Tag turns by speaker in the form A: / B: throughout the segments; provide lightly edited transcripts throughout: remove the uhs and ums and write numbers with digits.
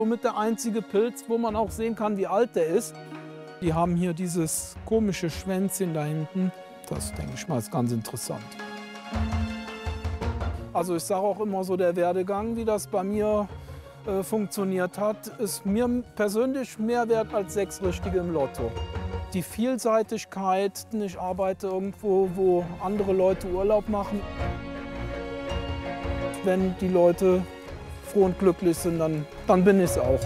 A: Somit der einzige Pilz, wo man auch sehen kann, wie alt der ist. Die haben hier dieses komische Schwänzchen da hinten. Das, denke ich mal, ist ganz interessant. Also ich sage auch immer so, der Werdegang, wie das bei mir funktioniert hat, ist mir persönlich mehr wert als 6 Richtige im Lotto. Die Vielseitigkeit, ich arbeite irgendwo, wo andere Leute Urlaub machen. Wenn die Leute froh und glücklich sind, dann bin ich es auch.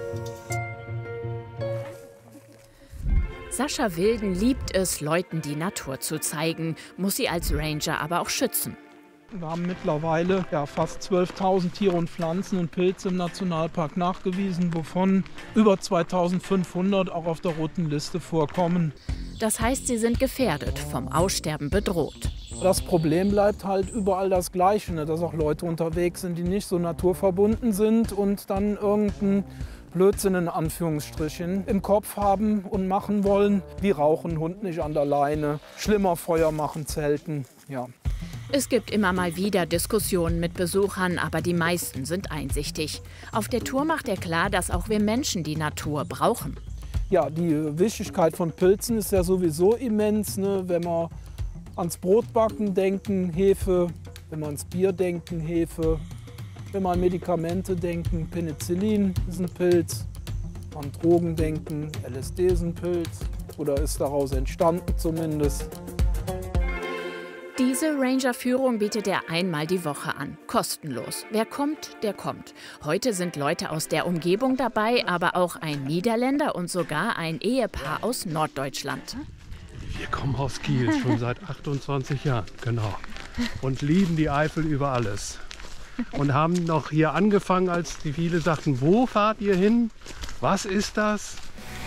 B: Sascha Wilden liebt es, Leuten die Natur zu zeigen, muss sie als Ranger aber auch schützen.
A: Wir haben mittlerweile fast 12.000 Tiere und Pflanzen und Pilze im Nationalpark nachgewiesen, wovon über 2.500 auch auf der roten Liste vorkommen.
B: Das heißt, sie sind gefährdet, vom Aussterben bedroht.
A: Das Problem bleibt halt überall das Gleiche, ne? Dass auch Leute unterwegs sind, die nicht so naturverbunden sind und dann irgendeinen Blödsinn in Anführungsstrichen im Kopf haben und machen wollen, wie rauchen, Hund nicht an der Leine, schlimmer Feuer machen, zelten, ja.
B: Es gibt immer mal wieder Diskussionen mit Besuchern, aber die meisten sind einsichtig. Auf der Tour macht er klar, dass auch wir Menschen die Natur brauchen.
A: Ja, die Wichtigkeit von Pilzen ist ja sowieso immens, ne? Wenn wir ans Brotbacken denken, Hefe, wenn wir ans Bier denken, Hefe, wenn wir an Medikamente denken, Penicillin ist ein Pilz, an Drogen denken, LSD ist ein Pilz oder ist daraus entstanden zumindest.
B: Diese Ranger-Führung bietet er einmal die Woche an, kostenlos. Wer kommt, der kommt. Heute sind Leute aus der Umgebung dabei, aber auch ein Niederländer und sogar ein Ehepaar aus Norddeutschland.
C: Wir kommen aus Kiel, schon seit 28 Jahren, genau. Und lieben die Eifel über alles. Und haben noch hier angefangen, als die viele sagten, wo fahrt ihr hin? Was ist das?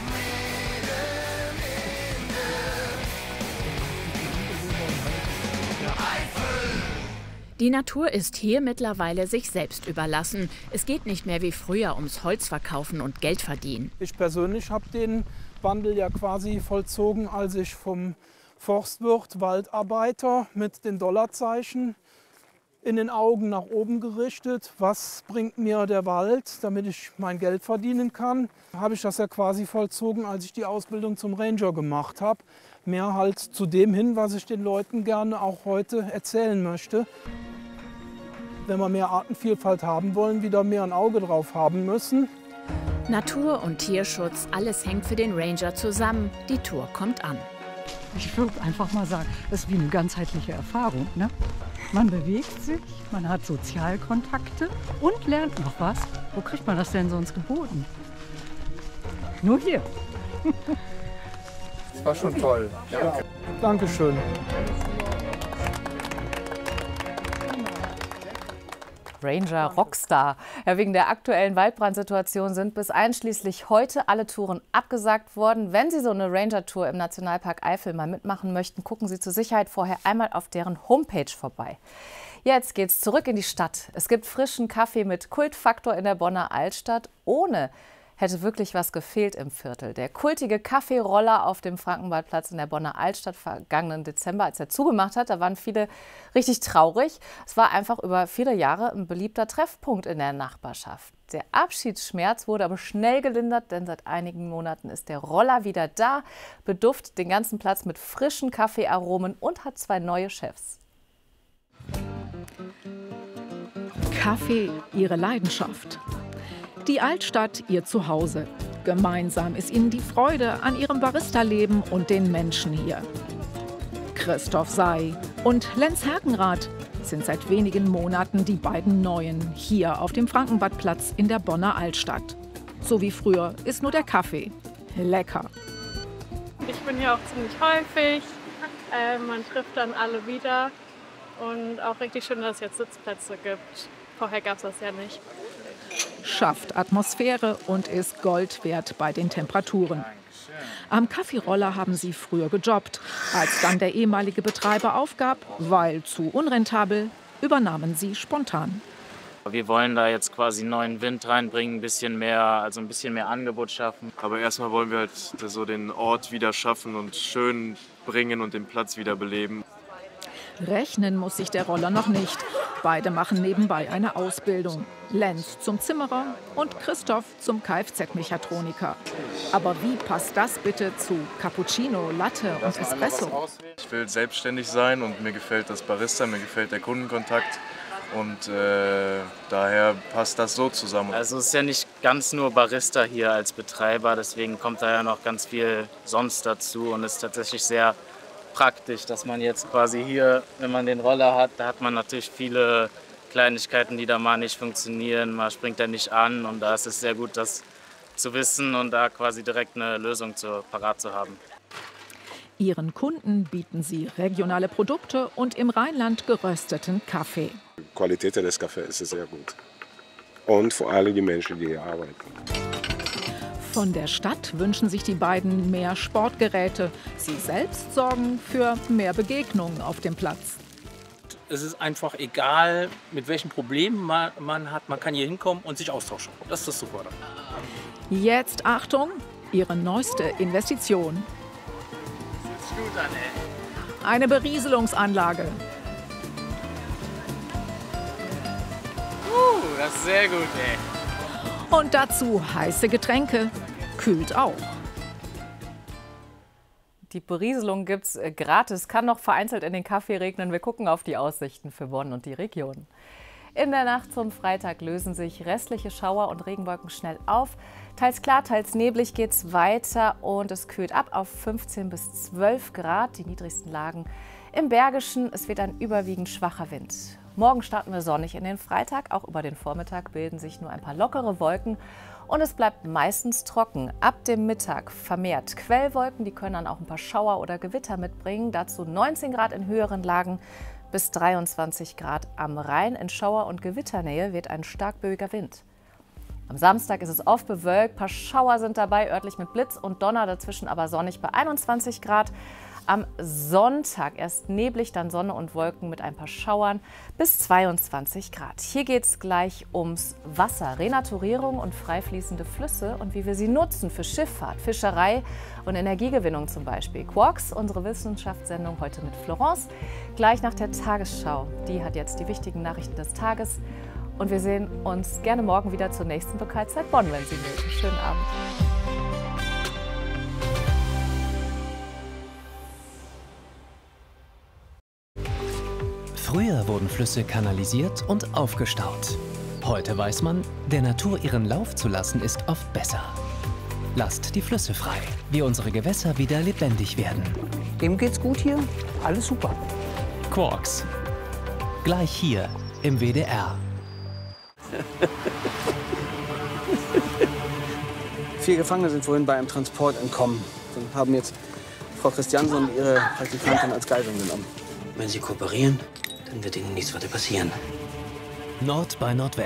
B: Die Natur ist hier mittlerweile sich selbst überlassen. Es geht nicht mehr wie früher ums Holzverkaufen und Geld verdienen.
A: Ich persönlich habe den Wandel ja quasi vollzogen, als ich vom Forstwirt Waldarbeiter mit den Dollarzeichen in den Augen nach oben gerichtet. Was bringt mir der Wald, damit ich mein Geld verdienen kann? Habe ich das ja quasi vollzogen, als ich die Ausbildung zum Ranger gemacht habe. Mehr halt zu dem hin, was ich den Leuten gerne auch heute erzählen möchte. Wenn wir mehr Artenvielfalt haben wollen, wieder mehr ein Auge drauf haben müssen.
B: Natur- und Tierschutz, alles hängt für den Ranger zusammen. Die Tour kommt an.
D: Ich würde einfach mal sagen, das ist wie eine ganzheitliche Erfahrung, ne? Man bewegt sich, man hat Sozialkontakte und lernt noch was. Wo kriegt man das denn sonst geboten? Nur hier.
E: Das war schon toll.
A: Ja. Dankeschön.
F: Ranger Rockstar. Ja, wegen der aktuellen Waldbrandsituation sind bis einschließlich heute alle Touren abgesagt worden. Wenn Sie so eine Ranger-Tour im Nationalpark Eifel mal mitmachen möchten, gucken Sie zur Sicherheit vorher einmal auf deren Homepage vorbei. Jetzt geht's zurück in die Stadt. Es gibt frischen Kaffee mit Kultfaktor in der Bonner Altstadt. Ohne hätte wirklich was gefehlt im Viertel. Der kultige Kaffeeroller auf dem Frankenwaldplatz in der Bonner Altstadt vergangenen Dezember, als er zugemacht hat, da waren viele richtig traurig. Es war einfach über viele Jahre ein beliebter Treffpunkt in der Nachbarschaft. Der Abschiedsschmerz wurde aber schnell gelindert, denn seit einigen Monaten ist der Roller wieder da, beduftet den ganzen Platz mit frischen Kaffeearomen und hat 2 neue Chefs.
G: Kaffee, ihre Leidenschaft. Die Altstadt, ihr Zuhause. Gemeinsam ist ihnen die Freude an ihrem Barista-Leben und den Menschen hier. Christoph Say und Lenz Herkenrath sind seit wenigen Monaten die beiden Neuen hier auf dem Frankenbadplatz in der Bonner Altstadt. So wie früher ist nur der Kaffee lecker.
H: Ich bin hier auch ziemlich häufig. Man trifft dann alle wieder. Und auch richtig schön, dass es jetzt Sitzplätze gibt. Vorher gab es das ja nicht.
G: Schafft Atmosphäre und ist Gold wert bei den Temperaturen. Am Kaffeeroller haben sie früher gejobbt. Als dann der ehemalige Betreiber aufgab, weil zu unrentabel, übernahmen sie spontan.
I: Wir wollen da jetzt quasi neuen Wind reinbringen, ein bisschen mehr Angebot schaffen.
J: Aber erstmal wollen wir halt so den Ort wieder schaffen und schön bringen und den Platz wieder beleben.
G: Rechnen muss sich der Roller noch nicht. Beide machen nebenbei eine Ausbildung. Lenz zum Zimmerer und Christoph zum Kfz-Mechatroniker. Aber wie passt das bitte zu Cappuccino, Latte und Espresso?
E: Ich will selbstständig sein und mir gefällt das Barista, mir gefällt der Kundenkontakt. Und daher passt das so zusammen.
I: Also es ist ja nicht ganz nur Barista hier als Betreiber, deswegen kommt da ja noch ganz viel sonst dazu und es ist tatsächlich sehr praktisch, dass man jetzt quasi hier, wenn man den Roller hat, da hat man natürlich viele Kleinigkeiten, die da mal nicht funktionieren, mal springt er nicht an und da ist es sehr gut, das zu wissen und da quasi direkt eine Lösung parat zu haben.
G: Ihren Kunden bieten sie regionale Produkte und im Rheinland gerösteten Kaffee.
J: Die Qualität des Kaffees ist sehr gut. Und vor allem die Menschen, die hier arbeiten.
G: Von der Stadt wünschen sich die beiden mehr Sportgeräte. Sie selbst sorgen für mehr Begegnungen auf dem Platz.
K: Es ist einfach egal, mit welchen Problemen man hat. Man kann hier hinkommen und sich austauschen. Das ist das Super.
G: Jetzt Achtung, Ihre neueste Investition.
I: Das ist gut an, ey.
G: Eine Berieselungsanlage.
I: Das ist sehr gut, ey.
G: Und dazu heiße Getränke. Kühlt auch.
F: Die Berieselung gibt es gratis, kann noch vereinzelt in den Kaffee regnen. Wir gucken auf die Aussichten für Bonn und die Region. In der Nacht zum Freitag lösen sich restliche Schauer und Regenwolken schnell auf. Teils klar, teils neblig geht es weiter und es kühlt ab auf 15 bis 12 Grad, die niedrigsten Lagen im Bergischen. Es weht ein überwiegend schwacher Wind. Morgen starten wir sonnig in den Freitag. Auch über den Vormittag bilden sich nur ein paar lockere Wolken. Und es bleibt meistens trocken. Ab dem Mittag vermehrt Quellwolken. Die können dann auch ein paar Schauer oder Gewitter mitbringen. Dazu 19 Grad in höheren Lagen bis 23 Grad am Rhein. In Schauer- und Gewitternähe weht ein stark böiger Wind. Am Samstag ist es oft bewölkt. Ein paar Schauer sind dabei, örtlich mit Blitz und Donner. Dazwischen aber sonnig bei 21 Grad. Am Sonntag erst neblig, dann Sonne und Wolken mit ein paar Schauern bis 22 Grad. Hier geht es gleich ums Wasser, Renaturierung und frei fließende Flüsse und wie wir sie nutzen für Schifffahrt, Fischerei und Energiegewinnung zum Beispiel. Quarks, unsere Wissenschaftssendung heute mit Florence, gleich nach der Tagesschau. Die hat jetzt die wichtigen Nachrichten des Tages und wir sehen uns gerne morgen wieder zur nächsten Lokalzeit Bonn, wenn Sie mögen. Schönen Abend.
L: Früher wurden Flüsse kanalisiert und aufgestaut. Heute weiß man, der Natur ihren Lauf zu lassen ist oft besser. Lasst die Flüsse frei, wie unsere Gewässer wieder lebendig werden.
M: Dem geht's gut hier, alles super.
L: Quarks. Gleich hier im WDR.
M: 4 Gefangene sind vorhin bei einem Transport entkommen und haben jetzt Frau Christiansen und ihre Praktikantin als Geiseln genommen.
N: Wenn Sie kooperieren, dann wird Ihnen nichts weiter passieren.
L: Nord bei Nordwest.